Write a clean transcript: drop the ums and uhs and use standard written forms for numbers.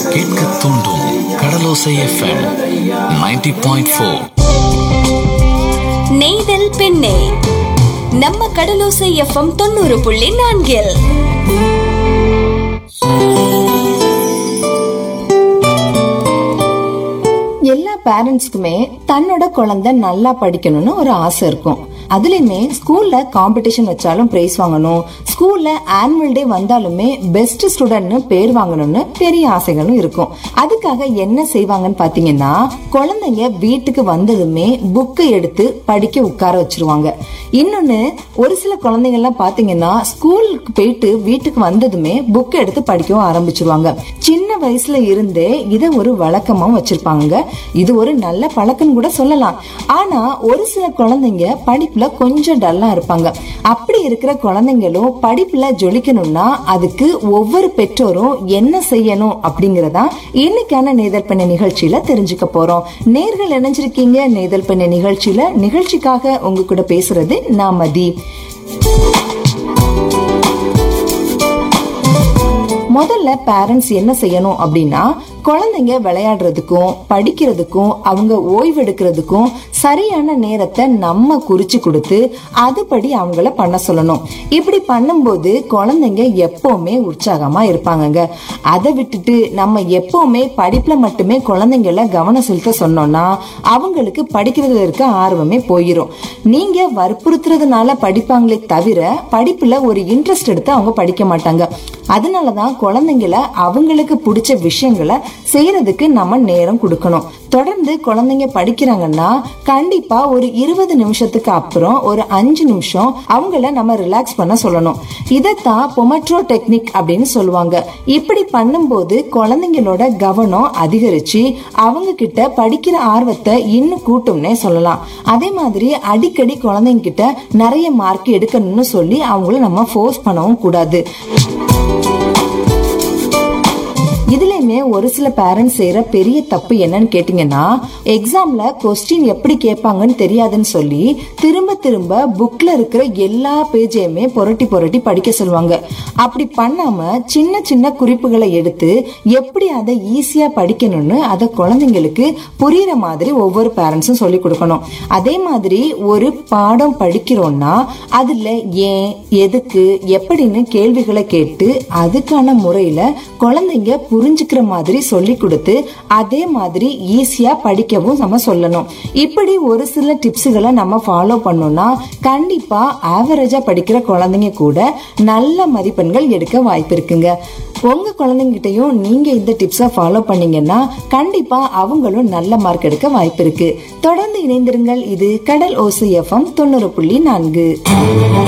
கேட்க தூண்டும் கடலோசை எஃப்எம் 90.4. நெய்தல் பெண்ணே, நம்ம கடலோசை எஃப்எம் 90.4. எல்லா பேரண்ட்ஸ்க்குமே தன்னோட குழந்தை நல்லா படிக்கணும்னு ஒரு ஆசை இருக்கும். அதுலயுமே ஸ்கூல்ல காம்படிஷன் வச்சாலும் பிரைஸ் வாங்கணும், ஸ்கூல்ல ஆனுவல் டே வந்தாலுமே பெஸ்ட் ஸ்டூடெண்ட்னு பேர் வாங்கணும்னு பெரிய ஆசைகளும் இருக்கும். அதுக்காக என்ன செய்வாங்கன்னு பாத்தீங்கன்னா, குழந்தைங்க வீட்டுக்கு வந்ததுமே புக்கை எடுத்து படிக்க உட்கார வச்சிருவாங்க. இன்னொன்னு, ஒரு சில குழந்தைங்க எல்லாம் பாத்தீங்கன்னா ஸ்கூலுக்கு போயிட்டு வீட்டுக்கு வந்ததுமே புக்கை எடுத்து படிக்கவும் ஆரம்பிச்சிருவாங்க. சின்ன வயசுல இருந்தே இதை ஒரு வழக்கமாவும் வச்சிருப்பாங்க. இது ஒரு நல்ல பழக்கம் கூட சொல்லலாம். ஆனா ஒரு சில குழந்தைங்க படிப்புல கொஞ்சம் டல்லா இருப்பாங்க. அப்படி இருக்கிற குழந்தைங்களும் படிப்புல ஜொலிக்கணும்னா அதுக்கு ஒவ்வொரு பெற்றோரும் என்ன செய்யணும் அப்படிங்கறதா இன்னைக்கான நெய்தல் பெண்ணை நிகழ்ச்சியில தெரிஞ்சுக்க போறோம். நேர்கள் இணைஞ்சிருக்கீங்க நெய்தல் பெண்ணை நிகழ்ச்சியில. நிகழ்ச்சிக்காக உங்க கூட பேசுறது நாமதி. முதல்ல பேரண்ட்ஸ் என்ன செய்யணும் அப்படின்னா, குழந்தைங்க விளையாடுறதுக்கும் படிக்கிறதுக்கும் அவங்க ஓய்வெடுக்கிறதுக்கும் சரியான நேரத்தை நம்ம குறிச்சு கொடுத்து அதுபடி அவங்கள பண்ண சொல்லணும். இப்படி பண்ணும்போது குழந்தைங்க எப்பவுமே உற்சாகமா இருப்பாங்க. அதை விட்டுட்டு நம்ம எப்பவுமே படிப்புல மட்டுமே குழந்தைங்கள கவனம் செலுத்த சொன்னோம்னா அவங்களுக்கு படிக்கிறதுல இருக்க ஆர்வமே போயிரும். நீங்க வற்புறுத்துறதுனால படிப்பாங்களே தவிர படிப்புல ஒரு இன்ட்ரெஸ்ட் எடுத்து அவங்க படிக்க மாட்டாங்க. அதனாலதான் குழந்தைங்கள அவங்களுக்கு பிடிச்ச விஷயங்களை செய்யறதுக்கு நம்ம நேரம் கொடுக்கணும். தொடர்ந்து குழந்தைங்க படிக்கிறாங்கன்னா கண்டிப்பா ஒரு 20 நிமிஷத்துக்கு அப்புறம் ஒரு 5 நிமிஷம் அவங்கள நம்ம ரிலாக்ஸ் பண்ண சொல்லணும். இதத்தான் பொமட்ரோ டெக்னிக் அப்படின்னு சொல்லுவாங்க. இப்படி பண்ணும்போது குழந்தைங்களோட கவனம் அதிகரிச்சு அவங்க கிட்ட படிக்கிற ஆர்வத்தை இன்னும் கூட்டும்னே சொல்லலாம். அதே மாதிரி அடிக்கடி குழந்தைங்க கிட்ட நிறைய மார்க் எடுக்கணும்னு சொல்லி அவங்கள நம்ம ஃபோர்ஸ் பண்ணவும் கூடாது. இதுலயுமே ஒரு சில பேரண்ட்ஸ் செய்யற பெரிய தப்பு என்னன்னு கேட்டீங்கன்னா, எக்ஸாம்ல கொஸ்டின் எப்படி கேட்பாங்கன்னு தெரியாதுன்னு சொல்லி திரும்ப திரும்ப புக்ல இருக்கிற எல்லா பேஜையுமே புரட்டி புரட்டி படிக்க சொல்லுவாங்க. அப்படி பண்ணாம சின்ன சின்ன குறிப்புகளை எடுத்து எப்படி அதை ஈஸியா படிக்கணும்னு அதை குழந்தைங்களுக்கு புரியுற மாதிரி ஒவ்வொரு பேரண்ட்ஸும் சொல்லி கொடுக்கணும். அதே மாதிரி ஒரு பாடம் படிக்கிறோம்னா அதுல ஏன், எதுக்கு, எப்படின்னு கேள்விகளை கேட்டு அதுக்கான முறையில குழந்தைங்க புரிஞ்சுக்கிற மாதிரி சொல்லி கொடுத்து அதே மாதிரி ஈஸியா படிக்கவும் நம்ம சொல்லணும். இப்படி ஒரு சில டிப்ஸ்களை நம்ம ஃபாலோ பண்ணோம்னா கண்டிப்பா ஆவரேஜா படிக்கிற குழந்தைங்க கூட நல்ல மதிப்பெண்கள் எடுக்க வாய்ப்பு இருக்குங்க. உங்க குழந்தைங்கிட்டையும் நீங்க இந்த டிப்ஸை ஃபாலோ பண்ணீங்கன்னா கண்டிப்பா அவங்களும் நல்ல மார்க் எடுக்க வாய்ப்பு இருக்கு. தொடர்ந்து இணைந்திருங்கள். இது கடல் ஓசை எஃப்எம் 90.4.